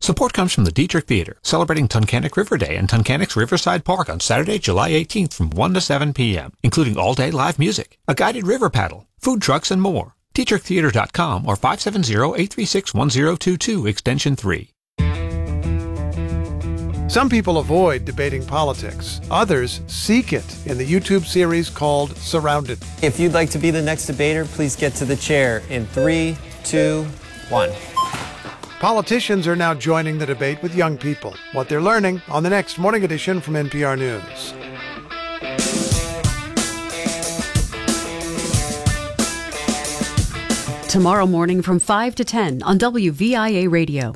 Support comes from the Dietrich Theater, celebrating Tunkhannock River Day in Tunkhannock's Riverside Park on Saturday, July 18th from 1 to 7 p.m., including all-day live music, a guided river paddle, food trucks, and more. DietrichTheater.com or 570-836-1022, extension 3. Some people avoid debating politics. Others seek it in the YouTube series called Surrounded. If you'd like to be the next debater, please get to the chair in 3, 2, 1. Politicians are now joining the debate with young people. What they're learning on the next Morning Edition from NPR News. Tomorrow morning from 5 to 10 on WVIA Radio.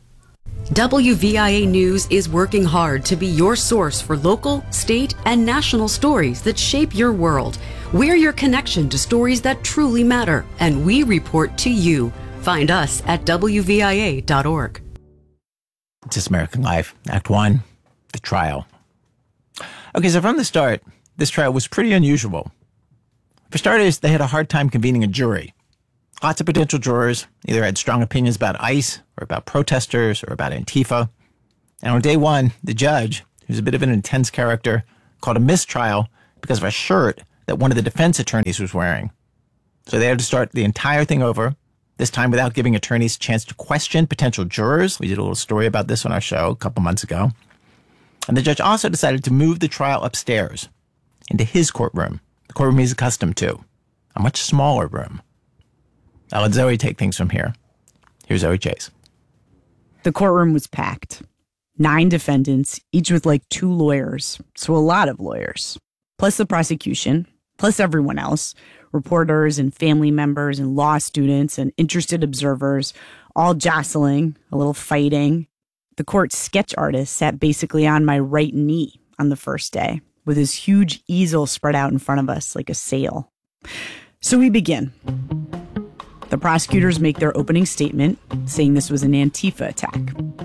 WVIA News is working hard to be your source for local, state, and national stories that shape your world. We're your connection to stories that truly matter, and we report to you. Find us at WVIA.org. This American Life, Act 1, the trial. Okay, so from the start, this trial was pretty unusual. For starters, they had a hard time convening a jury. Lots of potential jurors either had strong opinions about ICE or about protesters or about Antifa. And on day one, the judge, who's a bit of an intense character, called a mistrial because of a shirt that one of the defense attorneys was wearing. So they had to start the entire thing over, this time without giving attorneys a chance to question potential jurors. We did a little story about this on our show a couple months ago. And the judge also decided to move the trial upstairs into his courtroom, the courtroom he's accustomed to, a much smaller room. I'll let Zoe take things from here. Here's Zoe Chase. The courtroom was packed. 9 defendants, each with like 2 lawyers. So a lot of lawyers. Plus the prosecution, plus everyone else. Reporters and family members and law students and interested observers, all jostling, a little fighting. The court's sketch artist sat basically on my right knee on the first day, with his huge easel spread out in front of us like a sail. So we begin. The prosecutors make their opening statement, saying this was an Antifa attack.